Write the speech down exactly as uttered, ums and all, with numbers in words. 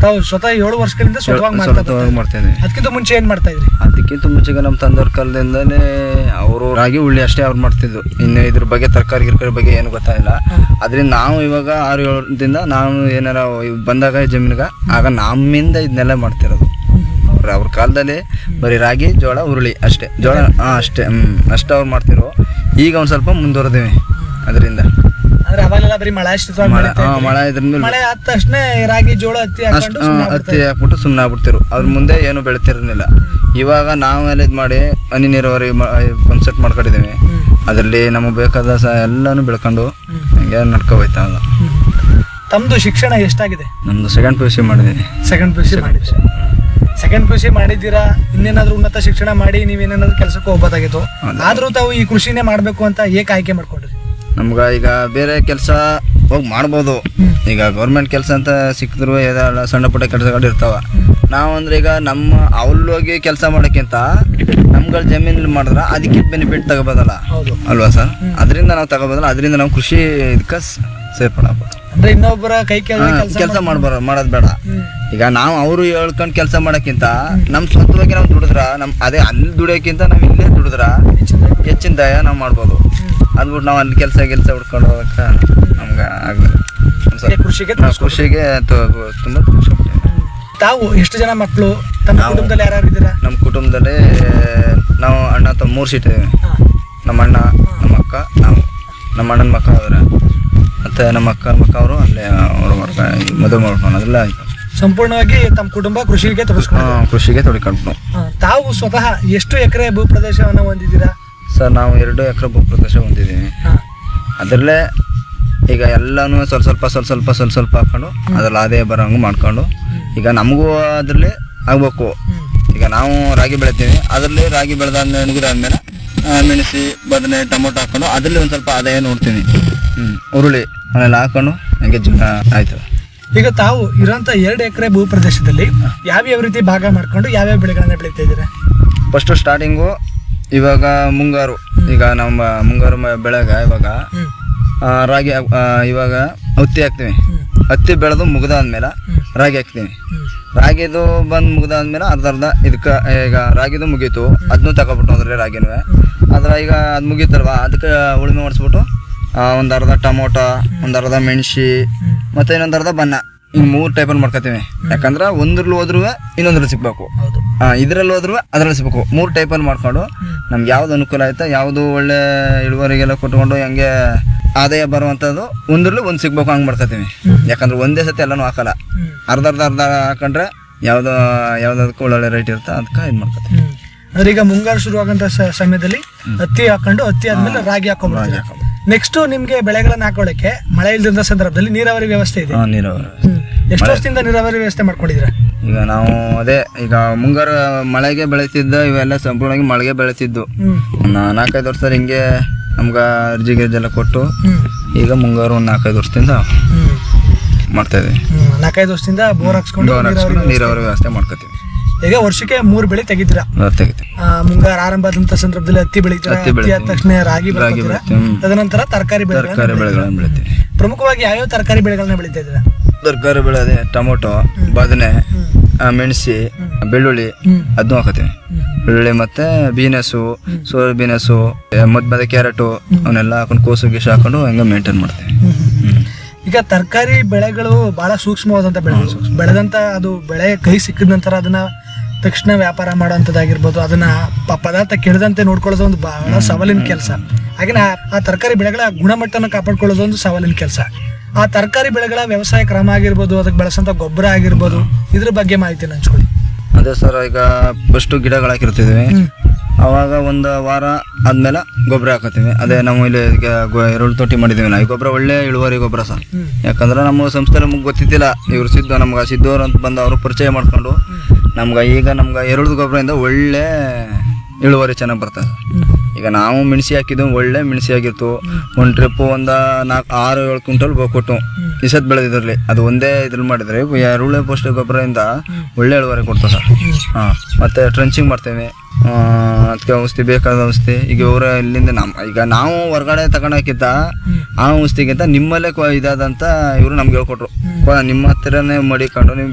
ತಾವು ಸ್ವತಃ ಏಳು ವರ್ಷಗಳಿಂದ ಸ್ವಂತವಾಗಿ ಮಾಡ್ತೇನೆ. ಅದಕ್ಕಿಂತ ಮುಂಚೆ ಏನ್ ಮಾಡ್ತಾ ಇದ್ರಿ? ಅದಕ್ಕಿಂತ ಮುಂಚೆಗೆ ನಮ್ಮ ತಂದೆಯವ್ರ ಕಾಲದಿಂದನೇ ಅವರು ರಾಗಿ ಉಳ್ಳಿ ಅಷ್ಟೇ ಅವ್ರು ಮಾಡ್ತಿದ್ದು. ಇನ್ನು ಇದ್ರ ಬಗ್ಗೆ ತರಕಾರಿ ಗಿರ್ಕಾರಿ ಬಗ್ಗೆ ಏನು ಗೊತ್ತಾಗಿಲ್ಲ. ಅದರಿಂದ ನಾವು ಇವಾಗ ಆರು ಏಳರಿಂದ ನಾವು ಏನಾರ ಬಂದಾಗ ಜಮೀನಿಗೆ ಆಗ ನಮ್ಮಿಂದ ಇದನ್ನೆಲ್ಲ ಮಾಡ್ತಿರೋದು. ಅವ್ರ ಅವ್ರ ಕಾಲದಲ್ಲಿ ಬರೀ ರಾಗಿ ಜೋಳ ಉರುಳಿ ಅಷ್ಟೇ, ಜೋಳ ಹಾಂ ಅಷ್ಟೇ ಹ್ಞೂ ಅಷ್ಟೇ ಅವ್ರು ಮಾಡ್ತಿರೋ. ಈಗ ಒಂದು ಸ್ವಲ್ಪ ಮುಂದುವರೆದೇವೆ ಅದರಿಂದ. ಅಂದ್ರೆ ಅವಾಗೆಲ್ಲ ಬರೀ ಮಳೆ ಅಷ್ಟು ಮಳೆ ಹಾಂ ಮಳೆ ಇದ್ರ ಮೇಲೆ ಮಳೆ ಆದ ತಕ್ಷಣ ರಾಗಿ ಜೋಳ ಹತ್ತಿ ಅಷ್ಟು ಹತ್ತಿ ಹಾಕ್ಬಿಟ್ಟು ಸುಮ್ಮನೆ ಆಗ್ಬಿಡ್ತಿರು. ಅದ್ರ ಮುಂದೆ ಏನು ಬೆಳಿತಿರಲಿಲ್ಲ. ಇವಾಗ ನಾವೆಲ್ಲ ಇದು ಮಾಡಿ ಹನಿ ನೀರಾವರಿ ಪಂಪ್ ಸೆಟ್ ಮಾಡ್ಕೊಂಡಿದ್ದೀವಿ. ಅದರಲ್ಲಿ ನಮಗೆ ಬೇಕಾದ ಸಹ ಎಲ್ಲಾನು ಬೆಳ್ಕೊಂಡು ಹಂಗೆ ನಡ್ಕೊ ಹೋಯ್ತಾ. ತಮ್ಮದು ಶಿಕ್ಷಣ ಎಷ್ಟಾಗಿದೆ? ನಮ್ದು ಸೆಕೆಂಡ್ ಪಿ ಯು ಸಿ ಮಾಡಿದ್ದೀವಿ. ಸೆಕೆಂಡ್ ಪಿ ಯು ಸಿ ಮಾಡಿದ್ದೀವಿ ಸೆಕೆಂಡ್ ಪಿ ಯು ಸಿ ಮಾಡಿದ್ದೀರಾ. ಇನ್ನೇನಾದ್ರೂ ಉನ್ನತ ಶಿಕ್ಷಣ ಮಾಡಿ ನೀವೇನಾದ್ರೂ ಕೆಲಸಕ್ಕೆ ಹೋಗ್ಬೋದಾಗಿತ್ತು. ಆದ್ರೂ ತಾವು ಈ ಕೃಷಿನೇ ಮಾಡಬೇಕು ಅಂತ ಏಕೆ ಆಯ್ಕೆ ಮಾಡ್ಕೊಂಡ್ರಿ? ನಮ್ಗೆ ಈಗ ಬೇರೆ ಕೆಲಸ ಹೋಗಿ ಮಾಡ್ಬೋದು. ಈಗ ಗೌರ್ಮೆಂಟ್ ಕೆಲಸ ಅಂತ ಸಿಕ್ಕಿದ್ರು ಎಲ್ಲ ಸಣ್ಣ ಪುಟ್ಟ ಕೆಲಸಗಳು ಇರ್ತಾವ. ನಾವು ಅಂದ್ರೆ ಈಗ ನಮ್ಮ ಅವಲ್ಲೋಗಿ ಕೆಲಸ ಮಾಡೋಕ್ಕಿಂತ ನಮ್ಗಳ ಜಮೀನಲ್ಲಿ ಮಾಡಿದ್ರೆ ಅದಕ್ಕೆ ಬೆನಿಫಿಟ್ ತಗೋಬೋದಲ್ಲ ಅಲ್ವಾ ಸರ್? ಅದರಿಂದ ನಾವು ತಗೋಬೋದಲ್ಲ. ಅದರಿಂದ ನಾವು ಕೃಷಿ ಇದಕ್ಕೆ ಸೇರ್ಪಡಬಹುದು. ಅಂದ್ರೆ ಇನ್ನೊಬ್ಬರ ಕೈ ಕೆಲಸ ಮಾಡ್ಬಾರ ಮಾಡೋದು ಬೇಡ. ಈಗ ನಾವು ಅವರು ಹೇಳ್ಕೊಂಡು ಕೆಲಸ ಮಾಡೋಕ್ಕಿಂತ ನಮ್ಮ ಸ್ವಂತವಾಗಿ ನಾವು ದುಡಿದ್ರ ನಮ್ ಅದೇ ಅಲ್ಲಿ ದುಡಿಯೋಕ್ಕಿಂತ ನಾವು ಇಲ್ಲೇ ದುಡಿದ್ರ ಹೆಚ್ಚಿನ ದಯ ನಾವು ಮಾಡ್ಬೋದು. ಅಂದ್ಬಿಟ್ಟು ನಾವು ಅಲ್ಲಿ ಕೆಲಸ ಕೆಲಸ ಹುಡ್ಕೊಂಡು ಹೋಗಕ್ಕೆ ನಮ್ಗೆ ಆಗಲ್ಲ. ಕೃಷಿಗೆ ಕೃಷಿಗೆ ತುಂಬ ತಾವು ಎಷ್ಟು ಜನ ಮಕ್ಕಳು? ತಮ್ಮ ಕುಟುಂಬದಲ್ಲಿ ಯಾರು ಇದ್ದೀರಾ? ನಮ್ಮ ಕುಟುಂಬದಲ್ಲಿ ನಾವು ಅಣ್ಣ ತಮ್ಮ ಮೂರು ಸೀಟ್ ಇದ್ದೀವಿ. ನಮ್ಮ ಅಣ್ಣ, ನಮ್ಮ ಅಕ್ಕ, ನಾವು. ನಮ್ಮ ಅಣ್ಣನ ಮಕ್ಕ ಅವರ ಮತ್ತು ನಮ್ಮ ಅಕ್ಕ ಮಕ್ಕ ಅವರು ಅಲ್ಲೇ ಅವ್ರ ವರ್ಗ ಮದುವೆ ಮಾಡ್ಕೊಂಡು ಅದೆಲ್ಲ ಆಯಿತು. ಸಂಪೂರ್ಣವಾಗಿ ತಮ್ಮ ಕುಟುಂಬ ಕೃಷಿಗೆ ತೊಡಸ್ಕೊಂಡು ಕೃಷಿಗೆ ತೊಡಕೊಂಡು. ತಾವು ಸ್ವತಃ ಎಷ್ಟು ಎಕರೆ ಭೂ ಪ್ರದೇಶವನ್ನು ಹೊಂದಿದ್ದೀರಾ? ಸರ್ ನಾವು ಎರಡು ಎಕರೆ ಭೂ ಪ್ರದೇಶ ಹೊಂದಿದ್ದೀವಿ. ಅದರಲ್ಲೇ ಈಗ ಎಲ್ಲನೂ ಸ್ವಲ್ಪ ಸ್ವಲ್ಪ ಸ್ವಲ್ಪ ಸ್ವಲ್ಪ ಸ್ವಲ್ಪ ಸ್ವಲ್ಪ ಹಾಕೊಂಡು ಅದ್ರಲ್ಲಿ ಆದಾಯ ಬರೋಂಗೆ ಮಾಡ್ಕೊಂಡು ಈಗ ನಮಗೂ ಅದರಲ್ಲಿ ಆಗ್ಬೇಕು. ಈಗ ನಾವು ರಾಗಿ ಬೆಳಿತೀವಿ, ಅದರಲ್ಲಿ ರಾಗಿ ಬೆಳೆದಾದ್ಮೇಲೆ ನುಗ್ಗಿದಾದ್ಮೇಲೆ ಮೆಣಸಿ ಬದನೆ ಟೊಮೊಟೊ ಹಾಕೊಂಡು ಅದರಲ್ಲಿ ಒಂದು ಸ್ವಲ್ಪ ಆದಾಯ ನೋಡ್ತೀನಿ. ಹ್ಞೂ ಉರುಳಿ ಅವನ್ನೆಲ್ಲ ಹಾಕೊಂಡು ಹಂಗೆ ಜೀವನ ಆಯ್ತು. ಈಗ ತಾವು ಇರೋಂಥ ಎರಡು ಎಕರೆ ಭೂ ಪ್ರದೇಶದಲ್ಲಿ ಯಾವ್ಯಾವ ರೀತಿ ಭಾಗ ಮಾಡ್ಕೊಂಡು ಯಾವ್ಯಾವ ಬೆಳೆಗಳನ್ನ ಬೆಳೀತಾ ಇದ್ದೀರಾ? ಫಸ್ಟು ಸ್ಟಾರ್ಟಿಂಗು ಇವಾಗ ಮುಂಗಾರು. ಈಗ ನಮ್ಮ ಮುಂಗಾರು ಬೆಳೆಗ ಇವಾಗ ರಾಗಿ ಇವಾಗ ಹತ್ತಿ ಹಾಕ್ತೀವಿ. ಹತ್ತಿ ಬೆಳೆದು ಮುಗಿದಾದ್ಮೇಲೆ ರಾಗಿ ಹಾಕ್ತೀವಿ. ರಾಗಿದು ಬಂದು ಮುಗಿದಾದ್ಮೇಲೆ ಅರ್ಧ ಅರ್ಧ ಇದಕ್ಕೆ ಈಗ ರಾಗಿದು ಮುಗೀತು, ಅದನ್ನೂ ತಗೊಬಿಟ್ಟು ಅಂದ್ರೆ ರಾಗಿನೂ ಅದ್ರ ಈಗ ಅದು ಮುಗೀತಲ್ವ ಅದಕ್ಕೆ ಉಳುಮೆ ಮಾಡಿಸ್ಬಿಟ್ಟು ಒಂದು ಅರ್ಧ ಟೊಮೊಟೊ, ಒಂದು ಅರ್ಧ ಮೆಣಸಿ ಮತ್ತು ಇನ್ನೊಂದು ಅರ್ಧ ಬನ್ನ, ಹಿಂಗೆ ಮೂರು ಟೈಪಲ್ಲಿ ಮಾಡ್ಕೊತೀವಿ. ಯಾಕಂದ್ರೆ ಒಂದ್ರಲ್ಲಿ ಹೋದ್ರೂ ಇನ್ನೊಂದ್ರಲ್ಲಿ ಸಿಗ್ಬೇಕು, ಇದರಲ್ಲಿ ಹೋದ್ರೂ ಅದರಲ್ಲಿ ಸಿಗ್ಬೇಕು. ಮೂರು ಟೈಪಲ್ಲಿ ಮಾಡ್ಕೊಂಡು ನಮ್ಗೆ ಯಾವ್ದು ಅನುಕೂಲ ಆಯ್ತಾ, ಯಾವುದು ಒಳ್ಳೆ ಇಳುವರಿಗೆಲ್ಲ ಕೊಟ್ಕೊಂಡು ಹೆಂಗೆ ಆದಾಯ ಬರುವಂಥದ್ದು ಒಂದ್ರಲ್ಲಿ ಒಂದು ಸಿಗ್ಬೇಕು ಹಂಗೆ ಮಾಡ್ಕೊತೀವಿ. ಯಾಕಂದ್ರೆ ಒಂದೇ ಸತಿ ಎಲ್ಲನೂ ಹಾಕಲ್ಲ, ಅರ್ಧ ಅರ್ಧ ಅರ್ಧ ಹಾಕೊಂಡ್ರೆ ಯಾವ್ದು ಯಾವ್ದಕ್ಕೆ ಒಳ್ಳೊಳ್ಳೆ ರೇಟ್ ಇರುತ್ತೆ ಅದಕ್ಕೆ ಇದು ಮಾಡ್ಕೊತೀವಿ. ಅಂದ್ರೆ ಈಗ ಮುಂಗಾರು ಶುರು ಆಗಂತ ಸಮಯದಲ್ಲಿ ಹತ್ತಿ ಹಾಕೊಂಡು ಹತ್ತಿ ಆದ್ಮೇಲೆ ರಾಗಿ ಹಾಕೊಂಡ್ಬಿಡ್ತೀವಿ. ನೆಕ್ಸ್ಟ್ ನಿಮ್ಗೆ ಬೆಳೆಗಳನ್ನ ಹಾಕೊಳ್ಳಕ್ಕೆ ಮಳೆ ಇಲ್ದಿದ್ದ ಸಂದರ್ಭದಲ್ಲಿ ನೀರಾವರಿ ವ್ಯವಸ್ಥೆ ಇದೆ. ನೀರಾವರಿ ಎಷ್ಟು ವರ್ಷದಿಂದ ನೀರಾವರಿ ವ್ಯವಸ್ಥೆ ಮಾಡ್ಕೊಂಡಿದ್ರ? ಈಗ ನಾವು ಅದೇ ಈಗ ಮುಂಗಾರು ಮಳೆಗೆ ಬೆಳೀತಿದ್ದ ಇವೆಲ್ಲ ಸಂಪೂರ್ಣವಾಗಿ ಮಳೆಗೆ ಬೆಳೀತಿದ್ದು. ನಾಲ್ಕೈದು ವರ್ಷ ಹಿಂಗೆ ನಮ್ಗೆ ಅರ್ಜಿ ಗಿರ್ಜೆಲ್ಲ ಕೊಟ್ಟು ಈಗ ಮುಂಗಾರು ಒಂದು ನಾಲ್ಕೈದು ವರ್ಷದಿಂದ ಮಾಡ್ತಾ ಇದೀವಿ. ನಾಲ್ಕೈದು ವರ್ಷದಿಂದ ಬೋರ್ ಹಾಕ್ಸ್ಕೊಂಡು ನೀರಾವರಿ ವ್ಯವಸ್ಥೆ ಮಾಡ್ಕೊತೀವಿ. ಈಗ ವರ್ಷಕ್ಕೆ ಮೂರು ಬೆಳೆ ತೆಗಿತೀರಾ? ತೆಗಿತೀವಿ. ಮುಂಗಾರು ಆರಂಭ ಆದಂತ ಸಂದರ್ಭದಲ್ಲಿ ಹತ್ತಿ ಬೆಳಿತೀರಾ, ಹತ್ತಿ ಆದ ತಕ್ಷಣ ರಾಗಿ ಬೆಳಿತೀರಾ, ತದನಂತರ ತರಕಾರಿ ಬೆಳೆಗಳನ್ನ ಬೆಳಿತೀವಿ. ಪ್ರಮುಖವಾಗಿ ಯಾವ್ಯಾವ ತರಕಾರಿ ಬೆಳೆಗಳನ್ನ ಬೆಳಿತಾ ಇದ್ದೀರಾ? ತರಕಾರಿ ಬೆಳೆ ಅದೇ ಟೊಮೊಟೊ, ಬದನೆ, ಮೆಣಸಿ, ಬೆಳ್ಳುಳ್ಳಿ ಅದನ್ನು ಹಾಕತ್ತೀವಿ. ಬೆಳ್ಳುಳ್ಳಿ ಮತ್ತೆ ಬೀನಸು, ಸೋಯಾ ಬೀನಸು, ಮದ್ ಮತ್ತೆ ಕ್ಯಾರೆಟು ಅವನ್ನೆಲ್ಲ ಹಾಕೊಂಡು ಕೋಸು ಗೀಸು ಹಾಕೊಂಡು ಹಂಗೆ ಮೇಂಟೈನ್ ಮಾಡ್ತೀವಿ. ಈಗ ತರಕಾರಿ ಬೆಳೆಗಳು ಬಹಳ ಸೂಕ್ಷ್ಮವಾದಂಥ ಬೆಳೆಗಳು. ಬೆಳೆದಂತ ಅದು ಬೆಳೆ ಕೈ ಸಿಕ್ಕಿದ ನಂತರ ಅದನ್ನ ತಕ್ಷಣ ವ್ಯಾಪಾರ ಮಾಡೋಂಥದ್ದಾಗಿರ್ಬೋದು, ಅದನ್ನ ಪದಾರ್ಥ ಕೆಡದಂತೆ ನೋಡ್ಕೊಳ್ಳೋದು ಒಂದು ಬಹಳ ಸವಾಲಿನ ಕೆಲಸ. ಹಾಗೆ ಆ ತರಕಾರಿ ಬೆಳೆಗಳ ಗುಣಮಟ್ಟನ ಕಾಪಾಡ್ಕೊಳ್ಳೋದು ಒಂದು ಸವಾಲಿನ ಕೆಲಸ. ಆ ತರಕಾರಿ ಬೆಳೆಗಳ ವ್ಯವಸಾಯ ಕ್ರಮ ಆಗಿರ್ಬೋದು, ಅದಕ್ಕೆ ಬಳಸೋಂಥ ಗೊಬ್ಬರ ಆಗಿರ್ಬೋದು, ಇದ್ರ ಬಗ್ಗೆ ಮಾಹಿತಿ ಹಂಚ್ಕೊಳ್ಳಿ. ಅದೇ ಸರ್, ಈಗ ಫಸ್ಟು ಗಿಡಗಳು ಹಾಕಿರ್ತಿದ್ವಿ, ಅವಾಗ ಒಂದು ವಾರ ಆದ್ಮೇಲೆ ಗೊಬ್ಬರ ಹಾಕತ್ತೀವಿ. ಅದೇ ನಾವು ಇಲ್ಲಿ ಎರಡು ತೊಟ್ಟಿ ಮಾಡಿದ್ದೀವಿ ನಾವು. ಈ ಗೊಬ್ಬರ ಒಳ್ಳೆ ಇಳುವರಿ ಗೊಬ್ಬರ ಸರ್. ಯಾಕಂದ್ರೆ ನಮ್ಮ ಸಂಸ್ಥೆ ನಮ್ಗೆ ಗೊತ್ತಿದ್ದಿಲ್ಲ, ಇವ್ರು ಸಿದ್ದು ನಮ್ಗೆ ಸಿದ್ದೋರು ಅಂತ ಬಂದು ಅವರು ಪರಿಚಯ ಮಾಡ್ಕೊಂಡು ನಮ್ಗೆ ಈಗ ನಮ್ಗೆ ಎರಡು ಗೊಬ್ಬರದಿಂದ ಒಳ್ಳೆ ಇಳುವರಿ ಚೆನ್ನಾಗಿ ಬರ್ತದೆ. ಈಗ ನಾವು ಮೆಣಸಿ ಹಾಕಿದ್ವು, ಒಳ್ಳೆ ಮೆಣಸಿ ಆಗಿತ್ತು. ಒಂದು ಟ್ರಿಪ್ಪು ಒಂದು ನಾಲ್ಕು ಆರು ಏಳು ಕ್ವಿಂಟಲ್ ಕೊಟ್ಟು ಇಸತ್ ಬೆಳೆದಿದ್ರಲ್ಲಿ ಅದು ಒಂದೇ ಇದ್ರಲ್ಲಿ ಮಾಡಿದ್ರೆ ಎರುಳೆ ಪೌಷ್ಟಿಕ ಗೊಬ್ಬರದಿಂದ ಒಳ್ಳೆ ಇಳುವರಿ ಕೊಡ್ತದೆ ಸರ್. ಹಾಂ, ಮತ್ತು ಟ್ರಂಚಿಂಗ್ ಮಾಡ್ತೇವೆ, ಅದಕ್ಕೆ ಔಷಧಿ ಬೇಕಾದ ಔಷಧಿ. ಈಗ ಇವರ ಇಲ್ಲಿಂದ ನಮ್ಮ ಈಗ ನಾವು ಹೊರಗಡೆ ತಗೊಂಡಕ್ಕಿಂತ ಆ ಔಷಧಿಗಿಂತ ನಿಮ್ಮಲ್ಲೇ ಇದಾದಂತ ಇವರು ನಮ್ಗೆ ಹೇಳ್ಕೊಟ್ರು, ನಿಮ್ಮ ಹತ್ತಿರನೇ ಮಡಿಕೊಂಡು ನೀವು